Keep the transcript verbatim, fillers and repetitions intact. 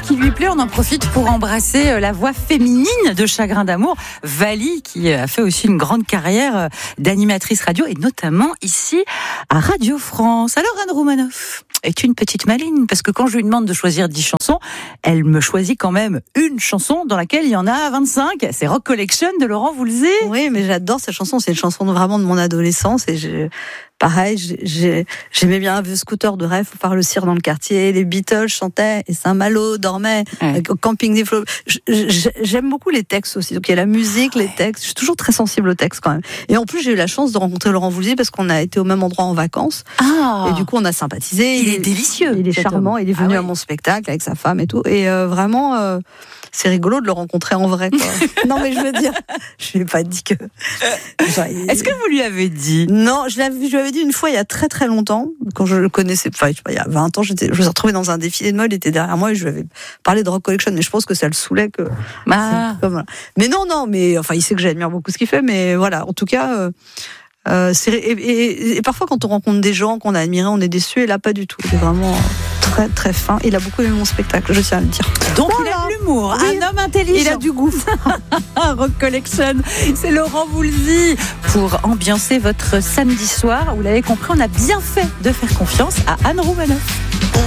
qui lui plaît. On en profite pour embrasser la voix féminine de Chagrin d'amour, Vali, qui a fait aussi une grande carrière d'animatrice radio, et notamment ici à Radio France. Alors Anne Roumanoff est une petite maline, parce que quand je lui demande de choisir dix chansons, elle me choisit quand même une chanson dans laquelle il y en a vingt-cinq. C'est Rock Collection de Laurent Voulzy. Oui, mais j'adore cette chanson. C'est une chanson vraiment de mon adolescence, et j'ai... Pareil, j'ai, j'aimais bien un vieux scooter de rêve pour faire le cire dans le quartier. Les Beatles chantaient et Saint-Malo dormait ouais. au camping des Flots. J'aime beaucoup les textes aussi. Donc il y a la musique, ouais. les textes. Je suis toujours très sensible aux textes quand même. Et en plus, j'ai eu la chance de rencontrer Laurent Voulzy parce qu'on a été au même endroit en vacances. Ah. Et du coup, on a sympathisé. Il, il est délicieux. Il est charmant. Homme. Il est venu ah, à oui. mon spectacle avec sa femme et tout. Et euh, vraiment, euh, c'est rigolo de le rencontrer en vrai, quoi. Non, mais je veux dire, je lui ai pas dit que. Genre, il... Est-ce que vous lui avez dit? Non, je, je lui avais dit une fois il y a très très longtemps, quand je le connaissais, enfin, je sais pas, il y a vingt ans, j'étais, je me suis retrouvée dans un défilé de mode, il était derrière moi et je lui avais parlé de Rock Collection, mais je pense que ça le saoulait que. Ah. Comme, voilà. Mais non, non, mais enfin, il sait que j'admire beaucoup ce qu'il fait, mais voilà, en tout cas. Euh, Euh, c'est, et, et, et parfois quand on rencontre des gens qu'on a admirés, on est déçus, et là pas du tout. Il est vraiment très très fin. Il a beaucoup aimé mon spectacle, je tiens à le dire. Donc voilà. Il a de l'humour, oui. Un homme intelligent. Il a du goût. Rock Collection, c'est Laurent Voulzy pour ambiancer votre samedi soir. Vous l'avez compris, on a bien fait de faire confiance à Anne Roumanoff.